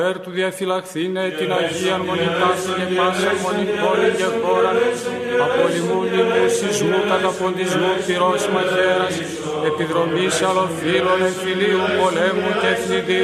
του διαφυλαχθήνε την Αγίαν Μονιτάση και πάσαν μονή πόλη και χώραν, από λιμούνι σεισμού, καταποντισμού, πυρός μαχαίρας, επιδρομής αλλοφύλων, εμφυλίου, πολέμου και εθνιδίου.